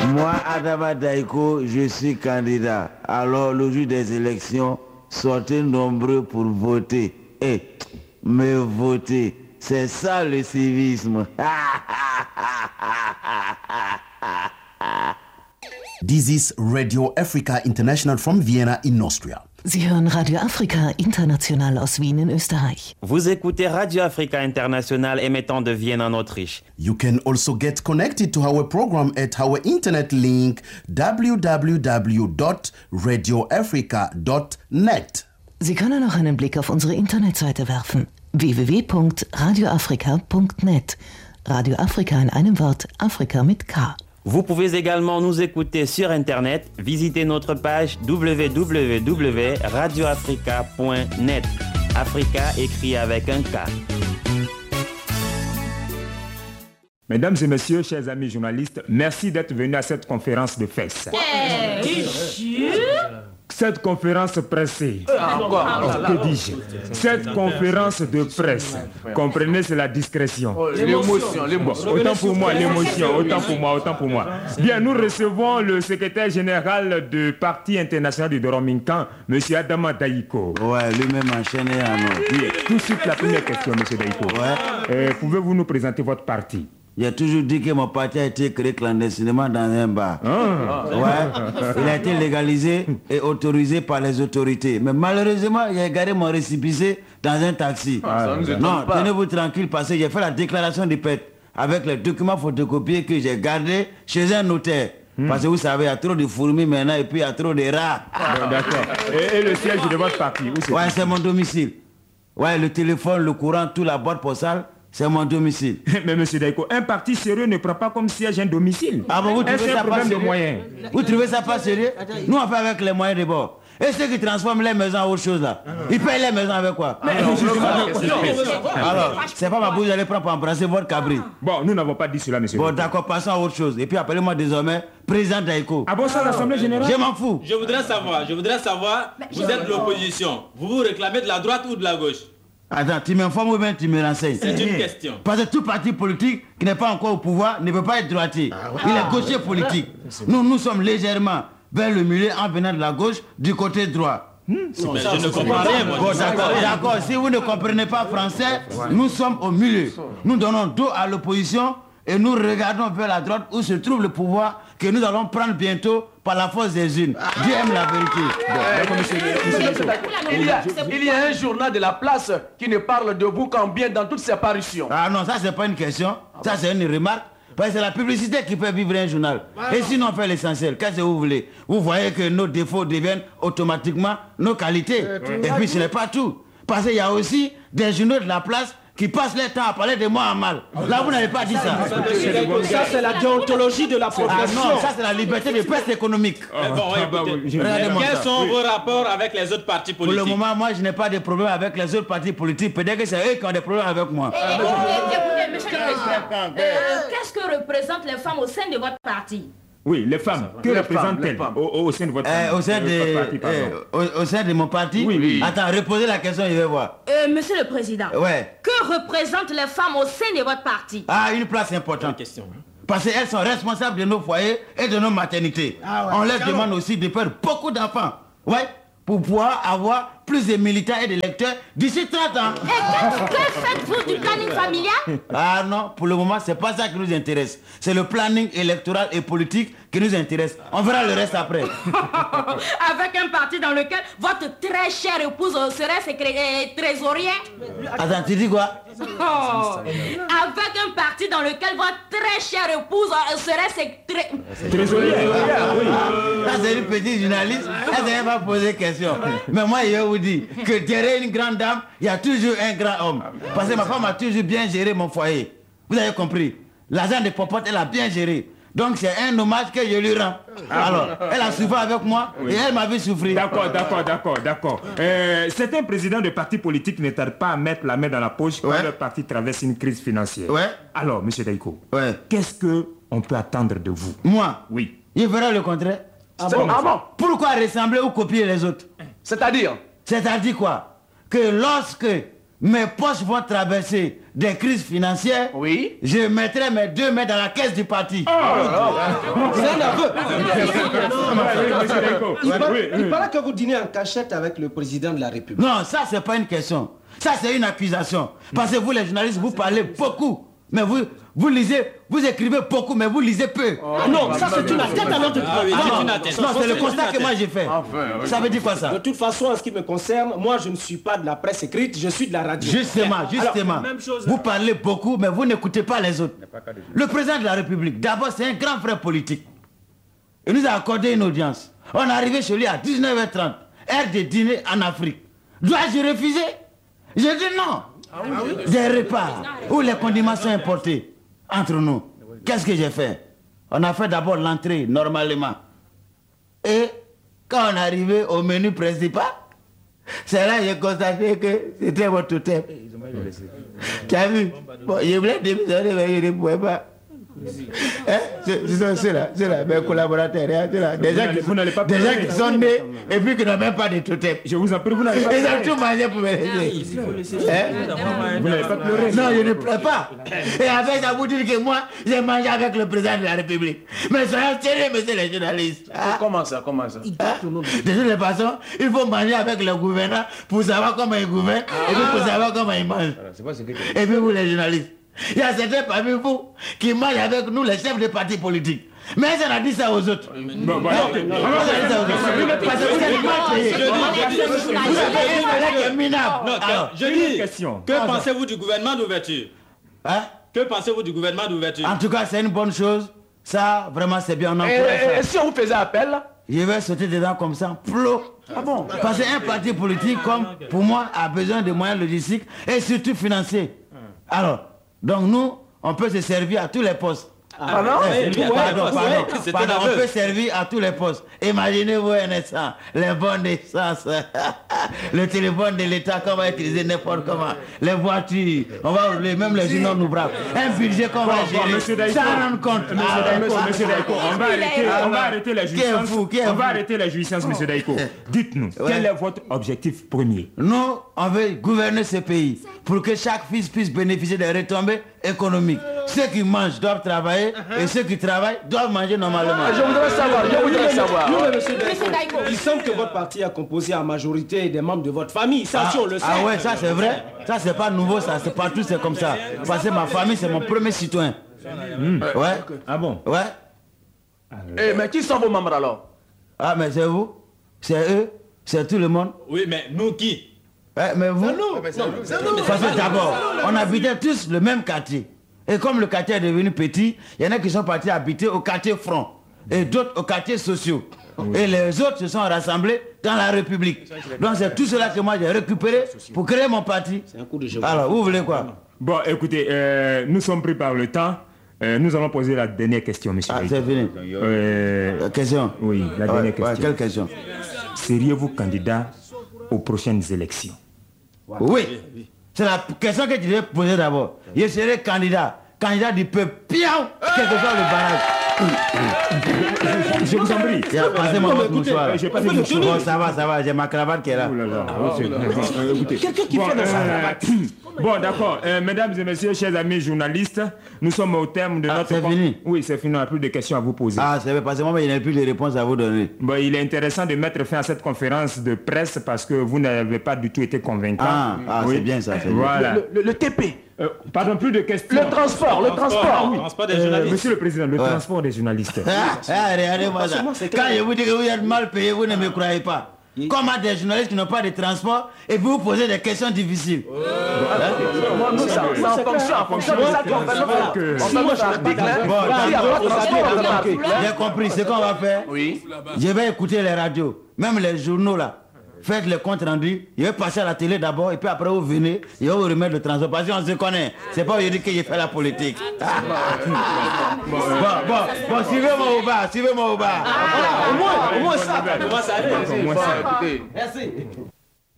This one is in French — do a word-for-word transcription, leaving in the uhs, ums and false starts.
Moi, Adama Daiko, je suis candidat. Alors, le jour des élections, sortez nombreux pour voter. Eh, mais voter, c'est ça le civisme. This is Radio Africa International from Vienna in Austria. Sie hören Radio Afrika International aus Wien in Österreich. Vous écoutez Radio Africa International émettant de Vienne en Autriche. You can also get connected to our program at our internet link w w w dot radio africa dot net. Sie können auch einen Blick auf unsere Internetseite werfen. w w w punkt radio afrika punkt net. Radio Afrika in einem Wort, Afrika mit K. Vous pouvez également nous écouter sur Internet. Visitez notre page w w w point radio africa point net. Africa écrit avec un K. Mesdames et messieurs, chers amis journalistes, merci d'être venus à cette conférence de F E S. Hey, Cette conférence pressée, oh, que dis-je Cette conférence de presse, comprenez, c'est la discrétion. Oh, l'émotion, l'émotion. Bon, autant pour moi, l'émotion, autant pour moi, autant pour moi. Bien, nous recevons le secrétaire général du Parti international du Doromincan, M. Adama Daiko. Ouais, lui-même enchaîné à nous. Oui, tout de suite, la première question, M. Daiko. Ouais. Euh, pouvez-vous nous présenter votre parti? J'ai toujours dit que mon parti a été créé clandestinement dans un bar. Ah. Ouais. Il a été légalisé et autorisé par les autorités. Mais malheureusement, j'ai gardé mon récépissé dans un taxi. Ah, non, tenez-vous tranquille parce que j'ai fait la déclaration de pète avec les documents photocopiés que j'ai gardés chez un notaire. Hmm. Parce que vous savez, il y a trop de fourmis maintenant et puis il y a trop de rats. Ah, d'accord. Et, et le siège de votre parti, où c'est? Ouais, c'est mon domicile. Ouais, le téléphone, le courant, toute la boîte postale. C'est mon domicile. Mais M. Daiko, un parti sérieux ne prend pas comme siège un domicile. Ah bon, vous trouvez ça pas sérieux? De moyens. Vous trouvez ça pas sérieux? Nous on fait avec les moyens de bord. Et ceux qui transforment les maisons en autre chose là, ils payent les maisons avec quoi? Mais non, alors, c'est pas ma bouche, j'allais prendre pour embrasser votre cabri. Bon, nous n'avons pas dit cela, monsieur. Bon, d'accord, passons à autre chose. Et puis appelez-moi désormais président Daiko. Ah bon, ça, l'Assemblée générale? Je m'en fous. Je voudrais savoir, je voudrais savoir, vous êtes l'opposition. Vous vous réclamez de la droite ou de la gauche? Attends, tu m'informes ou bien tu me renseignes? C'est une question. Parce que tout parti politique qui n'est pas encore au pouvoir ne peut pas être droitier. Ah, ouais. Il est gaucher politique. Nous, nous sommes légèrement vers le milieu en venant de la gauche du côté droit. Hmm. Non, ça, je ne comprends rien, moi. Bon, d'accord, d'accord. Si vous ne comprenez pas français, ouais. Nous sommes au milieu. Nous donnons dos à l'opposition et nous regardons vers la droite où se trouve le pouvoir que nous allons prendre bientôt par la force des unes. Ah. Dieu aime la vérité. Bon. Il, y a, il y a un journal de la place qui ne parle de vous qu'en bien dans toutes ses parutions. Ah non, ça c'est pas une question. Ça c'est une remarque. Parce que c'est la publicité qui fait vivre un journal. Et sinon on fait l'essentiel. Qu'est-ce que vous voulez? Vous voyez que nos défauts deviennent automatiquement nos qualités. Et puis ce n'est pas tout. Parce qu'il y a aussi des journaux de la place qui passent leur temps à parler de moi en mal. Là, vous n'avez pas dit ça. Ça, c'est la déontologie de la profession. Ah non, ça, c'est la liberté de presse économique. Ah, bon, écoutez, quels sont vos rapports avec les autres partis politiques? Pour le moment, moi, je n'ai pas de problème avec les autres partis politiques. Peut-être que c'est eux qui ont des problèmes avec moi. Écoutez, monsieur le président, qu'est-ce que représentent les femmes au sein de votre parti? Oui, les femmes. Que représentent-elles au, au sein de votre euh, parti, au, sein de, de parti, euh, au, au sein de mon parti? Oui, oui. Attends, reposez la question, je vais voir. Euh, monsieur le président, ouais. Que représentent les femmes au sein de votre parti? Ah, une place importante. Question. Parce qu'elles sont responsables de nos foyers et de nos maternités. Ah ouais. On leur demande aussi de faire beaucoup d'enfants. Ouais, pour pouvoir avoir plus de militants et de lecteurs d'ici trente ans. Et que, que faites-vous du planning familial? Ah non, pour le moment, c'est pas ça qui nous intéresse. C'est le planning électoral et politique qui nous intéresse. On verra le reste après. Avec un parti dans lequel votre très chère épouse serait secré- trésorier? Attends, tu dis quoi? Oh. Avec un parti dans lequel votre très chère épouse serait secré- trésorier. Oui. Ça, c'est une petite journaliste. Elle ne va pas poser question. Mais moi, je vous dis que derrière une grande dame, il y a toujours un grand homme. Parce que ma femme a toujours bien géré mon foyer. Vous avez compris? L'argent de popote, elle a bien géré. Donc c'est un hommage que je lui rends. Alors, elle a souffert avec moi oui. Et elle m'a vu souffrir. D'accord, d'accord, d'accord, d'accord. Euh, certains présidents de partis politiques ne tardent pas à mettre la main dans la poche quand ouais. leur parti traverse une crise financière. Ouais. Alors, M. Daiko, ouais. qu'est-ce qu'on peut attendre de vous? Moi? Oui. Il fera le contraire. Ah bon, ah bon? Pourquoi ressembler ou copier les autres? C'est-à-dire? C'est-à-dire quoi? Que lorsque mes poches vont traverser des crises financières, oui. je mettrai mes deux mains dans la caisse du parti. Oh, c'est un aveu. Il paraît, il paraît que vous dînez en cachette avec le président de la République. Non, ça c'est pas une question. Ça c'est une accusation. Parce que vous les journalistes, vous parlez beaucoup. Mais vous, vous lisez, vous écrivez beaucoup, mais vous lisez peu. Oh, non, ça c'est une attente à notre ah, oui, non, une non, attente. non, c'est le constat que moi j'ai fait. Enfin, oui. Ça veut dire quoi ça? De toute façon, en ce qui me concerne, moi je ne suis pas de la presse écrite, je suis de la radio. Justement, justement. Alors, chose, vous parlez beaucoup, mais vous n'écoutez pas les autres. Le président de la République, d'abord c'est un grand frère politique. Il nous a accordé une audience. On est arrivé chez lui à dix-neuf heures trente, heure de dîner en Afrique. Dois-je refuser? J'ai dit non. Ah oui. Des repas où les condiments sont importés entre nous. Qu'est-ce que j'ai fait? On a fait d'abord l'entrée normalement. Et quand on est arrivé au menu principal, c'est là que j'ai constaté que c'était votre thème. Tu as vu? Bon, je voulais démissionner, mais je ne pouvais pas. Hein? C'est ceux-là, ceux-là, mes collaborateurs, hein, ceux-là, des gens qui, vous n'allez pas des gens qui sont nés et puis qui n'ont même pas de totem. Je vous en prie, vous n'allez pas Ils pleurer. ont tout mangé pour me laisser. Hein? Vous n'allez pas pleurer. Non, je ne pleure pas. Et avec ça, vous dire que moi, j'ai mangé avec le président de la République. Mais soyez sérieux, monsieur les journalistes. Hein? Comment ça, comment ça? Hein? De toutes les façons, il faut manger avec le gouverneur pour savoir comment il gouverne et puis pour savoir comment il mange. Et puis vous les journalistes. Il y a certains parmi vous qui mangent avec nous les chefs des partis politiques. Mais on a dit ça aux autres. Bon, bon, Hein? On a dit ça aux autres. Parce que vous êtes mal payés. Vous avez une collègue qui est minable. Non, Alors, je une dis, question. que pensez-vous du gouvernement d'ouverture? hein? Que pensez-vous du gouvernement d'ouverture? En tout cas, c'est une bonne chose. Ça, vraiment, c'est bien. On Et, encourage et- et ça. si on vous faisait appel là? Je vais sauter dedans comme ça, plot. Ah bon? Parce qu'un parti politique, comme pour moi, a besoin de moyens logistiques et surtout financiers. Alors, donc nous, on peut se servir à tous les postes. Ah non? Eh, oui, pardon, oui, pardon, oui, c'est pardon, un on aveu. peut servir à tous les postes. Imaginez-vous un instant, les bons d'essence, le téléphone de l'État qu'on va utiliser n'importe comment, les voitures, on va rouler, même les journaux nous bravent. Un budget qu'on va Bon, monsieur gérer, Daïko, sans rendre compte. Monsieur Ah, Daïko, ah, monsieur Daïko, on va arrêter, on va arrêter la Qui est jouissance. fou, qui est On fou? va arrêter la jouissance, monsieur Daïko. Dites-nous, Ouais. quel est votre objectif premier? Nous, on veut gouverner ce pays pour que chaque fils puisse bénéficier des retombées économiques. Ceux qui mangent doivent travailler et ceux qui travaillent doivent manger normalement. Je voudrais savoir, je voudrais savoir. Nous, mais monsieur Monsieur Daïko, Daïko. il semble que votre parti a composé en majorité des membres de votre famille. Ça, Ah, si on le sait. ah ouais, ça c'est vrai. Ça c'est pas nouveau, ça c'est partout, c'est comme ça. Parce que ma famille c'est mon premier citoyen. Ouais. Ah bon? Ouais. Eh, mais qui sont vos membres alors? Ah mais c'est vous, c'est eux, c'est tout le monde. Oui, mais nous qui? Ouais, mais vous. Parce que d'abord, on habitait tous le même quartier. Et comme le quartier est devenu petit, il y en a qui sont partis habiter au quartier front et d'autres au quartier sociaux. Et les autres se sont rassemblés dans la République. Donc c'est tout cela que moi j'ai récupéré pour créer mon parti. C'est un coup de jeu. Alors, vous voulez quoi? Bon, écoutez, euh, nous sommes pris par le temps. Euh, nous allons poser la dernière question, monsieur. Ah, Daïko. c'est fini. Euh, La question? oui, la Ouais, dernière ouais, question. quelle question? Seriez-vous candidat aux prochaines élections? Oui. C'est la question que tu devais poser d'abord. Je serai candidat. Candidat du peuple. Piao! Quel que soit le barrage. Je vous en prie. Passez-moi votre mouchoir. J'ai pas de mouchoir. Bon, ça va, ça va. J'ai ma cravate qui est là. Oh là là. Euh, écoutez. Quelqu'un qui Bon, fait dans sa euh, cravate. Bon, d'accord. Euh, mesdames et messieurs, chers amis journalistes, nous sommes au terme de Ah, notre... c'est con- fini? Oui, c'est fini. On n'a plus de questions à vous poser. Ah, c'est vrai, parce que moi, il n'y a plus de réponses à vous donner. Bon, il est intéressant de mettre fin à cette conférence de presse parce que vous n'avez pas du tout été convaincant. Ah, ah, c'est bien ça, c'est bien. Voilà. Le, le- le T P. Euh, pardon, plus de questions. Le transport, le transport. Transport des Euh, journalistes. monsieur le Président, le transport des journalistes. Ah, ah, regardez-moi ça. Quand je vous dis que vous êtes mal payé, vous ne me croyez pas. Comment des journalistes qui n'ont pas de transport et puis vous posez des questions difficiles. Moi, nous, ça, ça en fonction, en fonction de ça qu'on fait. que- On fait notre article, hein. Bon, S'il n'y a pas de transport, on fait notre article, hein. J'ai compris ce qu'on va faire. Oui. Je vais écouter les radios, même les journaux là. Faites le compte rendu. Je vais passer à la télé d'abord et puis après vous venez, je vais vous remettre le transport. Parce qu'on se connaît. C'est pas aujourd'hui que j'ai fait la politique. Bon, bon, bon, suivez-moi au bar, suivez-moi au bar. Au moins, au moins ça. Comment ça arrive? Moi, ça- Bon, écoutez. Merci.